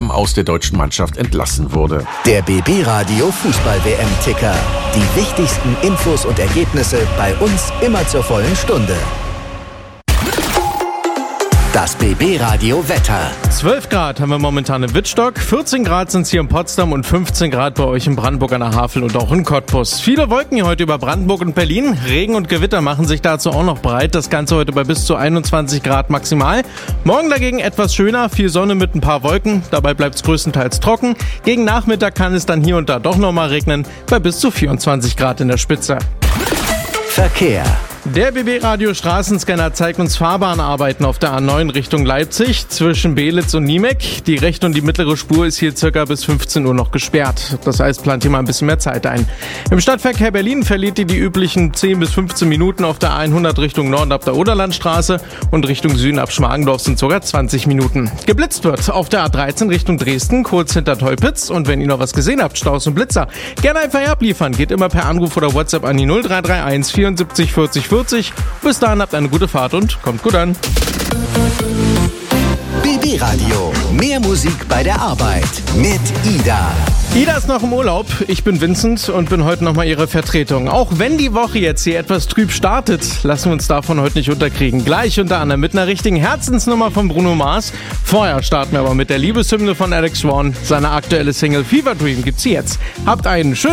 aus der deutschen Mannschaft entlassen wurde. Der BB Radio Fußball-WM-Ticker. Die wichtigsten Infos und Ergebnisse bei uns immer zur vollen Stunde. Das BB Radio Wetter. 12 Grad haben wir momentan in Wittstock, 14 Grad sind es hier in Potsdam und 15 Grad bei euch in Brandenburg an der Havel und auch in Cottbus. Viele Wolken hier heute über Brandenburg und Berlin. Regen und Gewitter machen sich dazu auch noch breit. Das Ganze heute bei bis zu 21 Grad maximal. Morgen dagegen etwas schöner, viel Sonne mit ein paar Wolken. Dabei bleibt es größtenteils trocken. Gegen Nachmittag kann es dann hier und da doch nochmal regnen, bei bis zu 24 Grad in der Spitze. Verkehr. Der BB-Radio Straßenscanner zeigt uns Fahrbahnarbeiten auf der A9 Richtung Leipzig zwischen Beelitz und Niemek. Die rechte und die mittlere Spur ist hier circa bis 15 Uhr noch gesperrt. Das heißt, plant hier mal ein bisschen mehr Zeit ein. Im Stadtverkehr Berlin verliert ihr die üblichen 10 bis 15 Minuten auf der 100 Richtung Norden ab der Oderlandstraße und Richtung Süden ab Schmargendorf sind sogar 20 Minuten. Geblitzt wird auf der A13 Richtung Dresden, kurz hinter Teupitz. Und wenn ihr noch was gesehen habt, Staus und Blitzer, gerne einfach abliefern. Geht immer per Anruf oder WhatsApp an die 0331 74 40 40. Bis dahin habt eine gute Fahrt und kommt gut an. BB Radio. Mehr Musik bei der Arbeit mit Ida. Ida ist noch im Urlaub. Ich bin Vincent und bin heute nochmal ihre Vertretung. Auch wenn die Woche jetzt hier etwas trüb startet, lassen wir uns davon heute nicht unterkriegen. Gleich unter anderem mit einer richtigen Herzensnummer von Bruno Mars. Vorher starten wir aber mit der Liebeshymne von Alex Swan. Seine aktuelle Single Fever Dream gibt's jetzt. Habt einen schönen